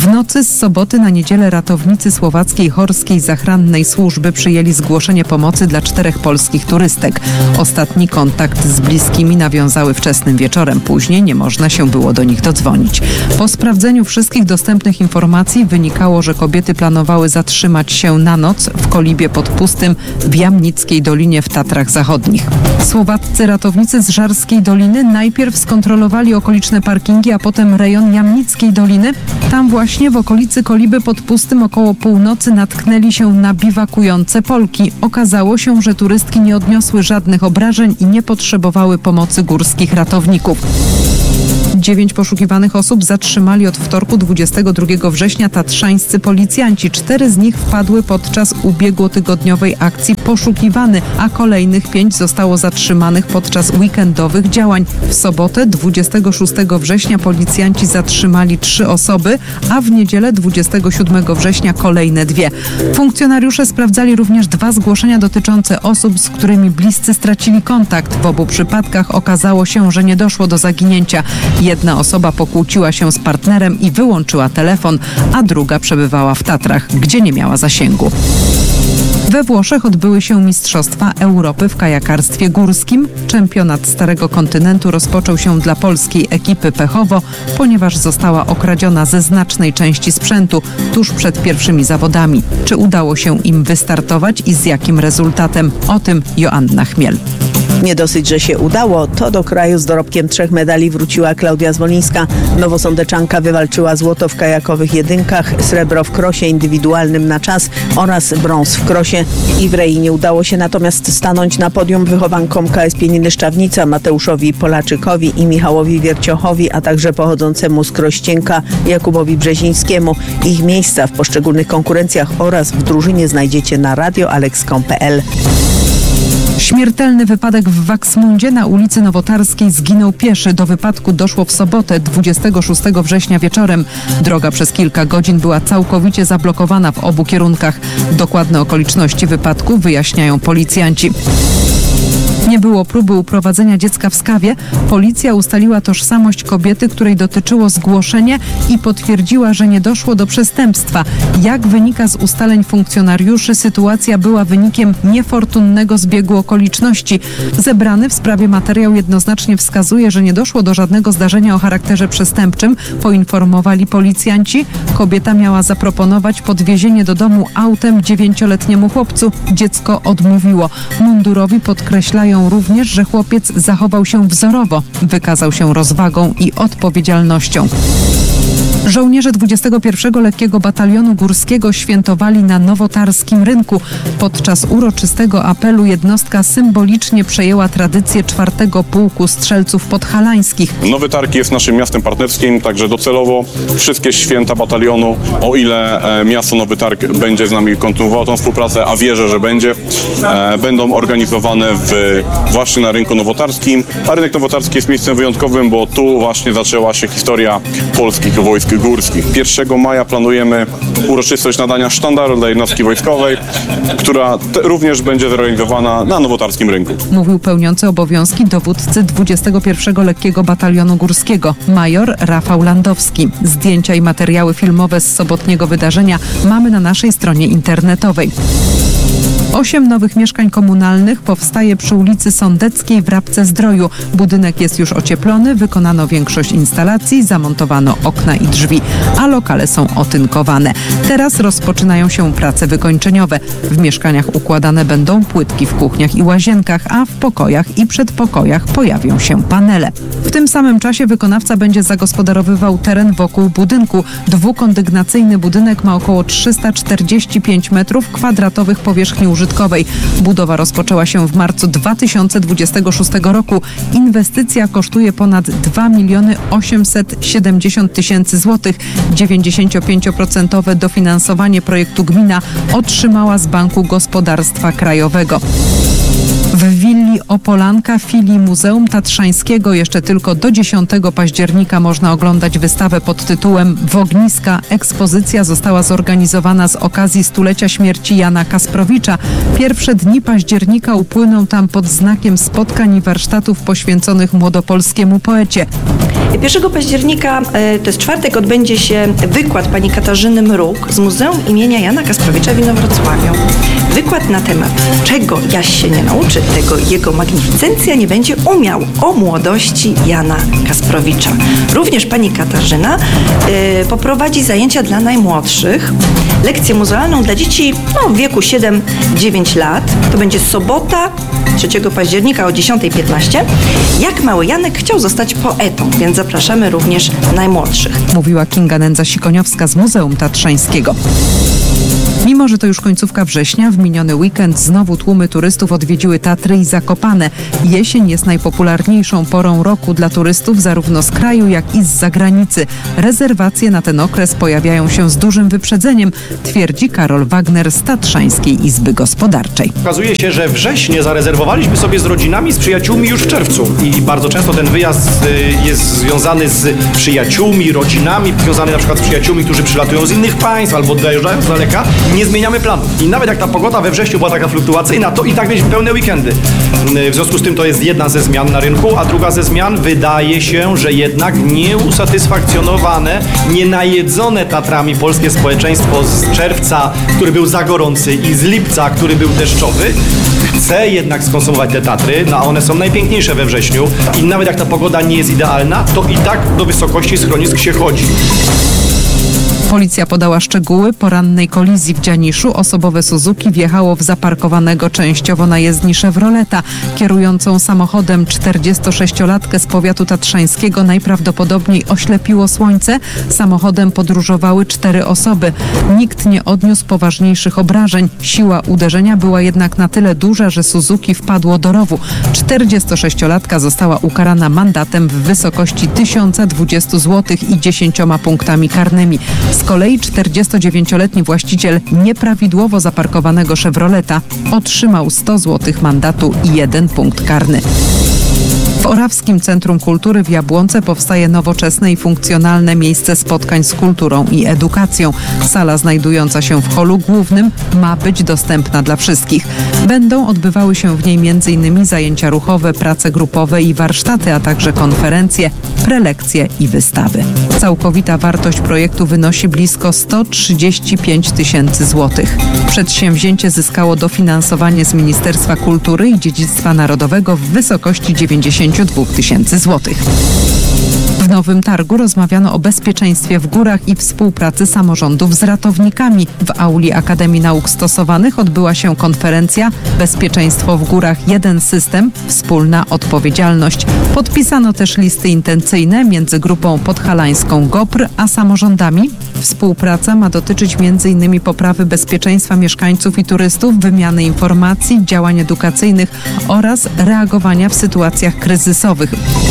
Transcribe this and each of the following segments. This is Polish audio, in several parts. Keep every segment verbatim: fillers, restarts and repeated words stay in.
W nocy z soboty na niedzielę ratownicy Słowackiej Horskiej Zachrannej Służby przyjęli zgłoszenie pomocy dla czterech polskich turystek. Ostatni kontakt z bliskimi nawiązały wczesnym wieczorem. Później nie można się było do nich dodzwonić. Po sprawdzeniu wszystkich dostępnych informacji wynikało, że kobiety planowały zatrzymać się na noc w kolibie pod Pustym w Jamnickiej Dolinie w Tatrach Zachodnich. Słowaccy ratownicy z Żarskiej Doliny najpierw skontrolowali okoliczne parkingi, a potem rejon Jamnickiej Doliny. Tam właśnie w okolicy koliby pod Pustym około północy natknęli się na biwakujące Polki. Okazało się, że turystki nie odniosły żadnych obrażeń i nie potrzebowały pomocy górskich ratowników. Dziewięć poszukiwanych osób zatrzymali od wtorku dwudziestego drugiego września tatrzańscy policjanci. Cztery z nich wpadły podczas ubiegłotygodniowej akcji Poszukiwany, a kolejnych pięć zostało zatrzymanych podczas weekendowych działań. W sobotę dwudziestego szóstego września policjanci zatrzymali trzy osoby, a w niedzielę dwudziestego siódmego września kolejne dwie. Funkcjonariusze sprawdzali również dwa zgłoszenia dotyczące osób, z którymi bliscy stracili kontakt. W obu przypadkach okazało się, że nie doszło do zaginięcia. Jedna osoba pokłóciła się z partnerem i wyłączyła telefon, a druga przebywała w Tatrach, gdzie nie miała zasięgu. We Włoszech odbyły się Mistrzostwa Europy w kajakarstwie górskim. Czempionat Starego Kontynentu rozpoczął się dla polskiej ekipy pechowo, ponieważ została okradziona ze znacznej części sprzętu tuż przed pierwszymi zawodami. Czy udało się im wystartować i z jakim rezultatem? O tym Joanna Chmiel. Nie dosyć, że się udało, to do kraju z dorobkiem trzech medali wróciła Klaudia Zwolińska. Nowosądeczanka wywalczyła złoto w kajakowych jedynkach, srebro w krosie indywidualnym na czas oraz brąz w krosie. I w Rei nie udało się natomiast stanąć na podium wychowankom K S Pieniny Szczawnica Mateuszowi Polaczykowi i Michałowi Wierciochowi, a także pochodzącemu z Krościenka Jakubowi Brzezińskiemu. Ich miejsca w poszczególnych konkurencjach oraz w drużynie znajdziecie na radio alex kropka com kropka p l. Śmiertelny wypadek w Waksmundzie na ulicy Nowotarskiej, zginął pieszy. Do wypadku doszło w sobotę dwudziestego szóstego września wieczorem. Droga przez kilka godzin była całkowicie zablokowana w obu kierunkach. Dokładne okoliczności wypadku wyjaśniają policjanci. Nie było próby uprowadzenia dziecka w Skawie. Policja ustaliła tożsamość kobiety, której dotyczyło zgłoszenie i potwierdziła, że nie doszło do przestępstwa. Jak wynika z ustaleń funkcjonariuszy, sytuacja była wynikiem niefortunnego zbiegu okoliczności. Zebrany w sprawie materiał jednoznacznie wskazuje, że nie doszło do żadnego zdarzenia o charakterze przestępczym, poinformowali policjanci. Kobieta miała zaproponować podwiezienie do domu autem dziewięcioletniemu chłopcu. Dziecko odmówiło. Mundurowi podkreślają również, że chłopiec zachował się wzorowo, wykazał się rozwagą i odpowiedzialnością. Żołnierze dwudziestego pierwszego Lekkiego Batalionu Górskiego świętowali na Nowotarskim Rynku. Podczas uroczystego apelu jednostka symbolicznie przejęła tradycję czwartego Pułku Strzelców Podhalańskich. Nowy Targ jest naszym miastem partnerskim, także docelowo wszystkie święta batalionu, o ile e, miasto Nowy Targ będzie z nami kontynuowało tą współpracę, a wierzę, że będzie, e, będą organizowane w, właśnie na Rynku Nowotarskim. A Rynek Nowotarski jest miejscem wyjątkowym, bo tu właśnie zaczęła się historia polskich wojsk górskich. pierwszego maja planujemy uroczystość nadania sztandaru dla jednostki wojskowej, która te, również będzie zrealizowana na Nowotarskim Rynku. Mówił pełniący obowiązki dowódcy dwudziestego pierwszego Lekkiego Batalionu Górskiego, major Rafał Landowski. Zdjęcia i materiały filmowe z sobotniego wydarzenia mamy na naszej stronie internetowej. Osiem nowych mieszkań komunalnych powstaje przy ulicy Sądeckiej w Rabce-Zdroju. Budynek jest już ocieplony, wykonano większość instalacji, zamontowano okna i drzwi, a lokale są otynkowane. Teraz rozpoczynają się prace wykończeniowe. W mieszkaniach układane będą płytki w kuchniach i łazienkach, a w pokojach i przedpokojach pojawią się panele. W tym samym czasie wykonawca będzie zagospodarowywał teren wokół budynku. Dwukondygnacyjny budynek ma około trzysta czterdzieści pięć metrów kwadratowych powierzchni użytkowej. Budowa rozpoczęła się w marcu dwa tysiące dwudziestego szóstego roku. Inwestycja kosztuje ponad dwa miliony osiemset siedemdziesiąt tysięcy złotych. dziewięćdziesięciopięcioprocentowe dofinansowanie projektu gmina otrzymała z Banku Gospodarstwa Krajowego. W Wilnie Willi Opolanka, filii Muzeum Tatrzańskiego. Jeszcze tylko do dziesiątego października można oglądać wystawę pod tytułem Wogniska. Ekspozycja została zorganizowana z okazji stulecia śmierci Jana Kasprowicza. Pierwsze dni października upłyną tam pod znakiem spotkań i warsztatów poświęconych młodopolskiemu poecie. pierwszego października, to jest czwartek, odbędzie się wykład pani Katarzyny Mruk z Muzeum imienia Jana Kasprowicza w Inowrocławiu. Wykład na temat czego Jaś się nie nauczy, tego jego magnificencja nie będzie umiał, o młodości Jana Kasprowicza. Również pani Katarzyna y, poprowadzi zajęcia dla najmłodszych, lekcję muzealną dla dzieci no, w wieku siedem dziewięć lat. To będzie sobota, trzeciego października o dziesiąta piętnaście. Jak mały Janek chciał zostać poetą, więc zapraszamy również najmłodszych. Mówiła Kinga Nędza-Sikoniowska z Muzeum Tatrzańskiego. Mimo że to już końcówka września, w miniony weekend znowu tłumy turystów odwiedziły Tatry i Zakopane. Jesień jest najpopularniejszą porą roku dla turystów zarówno z kraju, jak i z zagranicy. Rezerwacje na ten okres pojawiają się z dużym wyprzedzeniem, twierdzi Karol Wagner z Tatrzańskiej Izby Gospodarczej. Okazuje się, że wrześnie zarezerwowaliśmy sobie z rodzinami, z przyjaciółmi już w czerwcu i bardzo często ten wyjazd jest związany z przyjaciółmi, rodzinami, związany na przykład z przyjaciółmi, którzy przylatują z innych państw albo dojeżdżają z daleka. Nie zmieniamy planów. I nawet jak ta pogoda we wrześniu była taka fluktuacyjna, to i tak mieliśmy pełne weekendy. W związku z tym to jest jedna ze zmian na rynku, a druga ze zmian wydaje się, że jednak nieusatysfakcjonowane, nienajedzone Tatrami polskie społeczeństwo z czerwca, który był za gorący, i z lipca, który był deszczowy, chce jednak skonsumować te Tatry, no a one są najpiękniejsze we wrześniu i nawet jak ta pogoda nie jest idealna, to i tak do wysokości schronisk się chodzi. Policja podała szczegóły porannej kolizji w Dzianiszu. Osobowe Suzuki wjechało w zaparkowanego częściowo na jezdni Chevroleta. Kierującą samochodem czterdziestosześciolatkę z powiatu tatrzańskiego najprawdopodobniej oślepiło słońce. Samochodem podróżowały cztery osoby. Nikt nie odniósł poważniejszych obrażeń. Siła uderzenia była jednak na tyle duża, że Suzuki wpadło do rowu. czterdziestosześciolatka została ukarana mandatem w wysokości tysiąc dwadzieścia złotych i dziesięcioma punktami karnymi. Z kolei czterdziestodziewięcioletni właściciel nieprawidłowo zaparkowanego Chevroleta otrzymał sto złotych mandatu i jeden punkt karny. W Orawskim Centrum Kultury w Jabłonce powstaje nowoczesne i funkcjonalne miejsce spotkań z kulturą i edukacją. Sala znajdująca się w holu głównym ma być dostępna dla wszystkich. Będą odbywały się w niej między innymi zajęcia ruchowe, prace grupowe i warsztaty, a także konferencje, prelekcje i wystawy. Całkowita wartość projektu wynosi blisko sto trzydzieści pięć tysięcy złotych. Przedsięwzięcie zyskało dofinansowanie z Ministerstwa Kultury i Dziedzictwa Narodowego w wysokości dziewięćdziesiąt dwa tysięcy złotych. W Nowym Targu rozmawiano o bezpieczeństwie w górach i współpracy samorządów z ratownikami. W auli Akademii Nauk Stosowanych odbyła się konferencja Bezpieczeństwo w górach. Jeden system, wspólna odpowiedzialność. Podpisano też listy intencyjne między grupą podhalańską GOPR a samorządami. Współpraca ma dotyczyć między innymi poprawy bezpieczeństwa mieszkańców i turystów, wymiany informacji, działań edukacyjnych oraz reagowania w sytuacjach kryzysowych.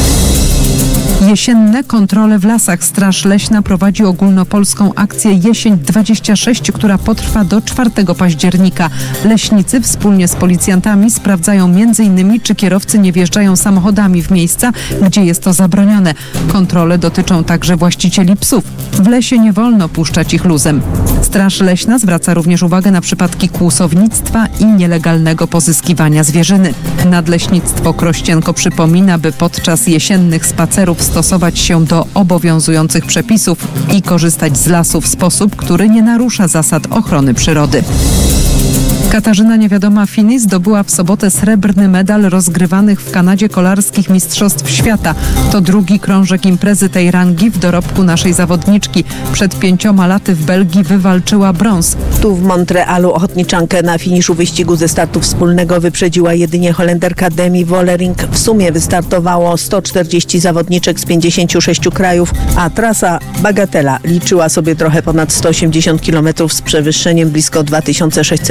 Jesienne kontrole w lasach. Straż Leśna prowadzi ogólnopolską akcję Jesień dwadzieścia sześć, która potrwa do czwartego października. Leśnicy wspólnie z policjantami sprawdzają między innymi, czy kierowcy nie wjeżdżają samochodami w miejsca, gdzie jest to zabronione. Kontrole dotyczą także właścicieli psów. W lesie nie wolno puszczać ich luzem. Straż Leśna zwraca również uwagę na przypadki kłusownictwa i nielegalnego pozyskiwania zwierzyny. Nadleśnictwo Krościenko przypomina, by podczas jesiennych spacerów stosować się do obowiązujących przepisów i korzystać z lasu w sposób, który nie narusza zasad ochrony przyrody. Katarzyna Niewiadoma Fini zdobyła w sobotę srebrny medal rozgrywanych w Kanadzie kolarskich Mistrzostw Świata. To drugi krążek imprezy tej rangi w dorobku naszej zawodniczki. Przed pięcioma laty w Belgii wywalczyła brąz. Tu w Montrealu ochotniczankę na finiszu wyścigu ze startu wspólnego wyprzedziła jedynie Holenderka Demi Vollering. W sumie wystartowało sto czterdzieści zawodniczek z pięćdziesięciu sześciu krajów, a trasa bagatela liczyła sobie trochę ponad sto osiemdziesiąt kilometrów z przewyższeniem blisko dwa tysiące sześćset metrów.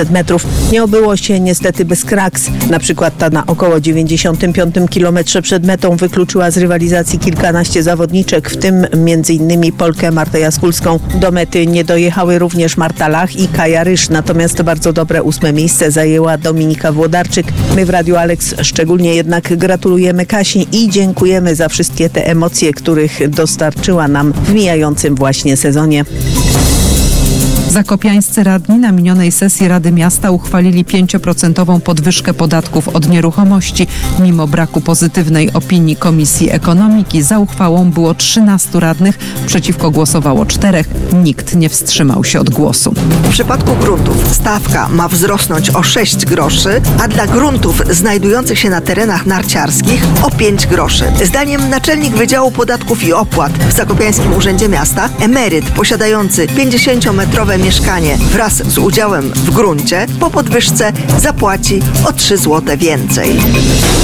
kilometrów. Nie obyło się niestety bez kraks. Na przykład ta na około dziewięćdziesiątym piątym kilometrze przed metą wykluczyła z rywalizacji kilkanaście zawodniczek, w tym między innymi Polkę Martę Jaskulską. Do mety nie dojechały również Marta Lach i Kaja Rysz, natomiast bardzo dobre ósme miejsce zajęła Dominika Włodarczyk. My w Radiu Alex szczególnie jednak gratulujemy Kasi i dziękujemy za wszystkie te emocje, których dostarczyła nam w mijającym właśnie sezonie. Zakopiańscy radni na minionej sesji Rady Miasta uchwalili pięcioprocentową podwyżkę podatków od nieruchomości. Mimo braku pozytywnej opinii Komisji Ekonomiki za uchwałą było trzynastu radnych, przeciwko głosowało czterech. Nikt nie wstrzymał się od głosu. W przypadku gruntów stawka ma wzrosnąć o sześć groszy, a dla gruntów znajdujących się na terenach narciarskich o pięć groszy. Zdaniem naczelnik Wydziału Podatków i Opłat w Zakopiańskim Urzędzie Miasta emeryt posiadający pięćdziesięciometrowe mieszkanie wraz z udziałem w gruncie po podwyżce zapłaci o trzy złote więcej.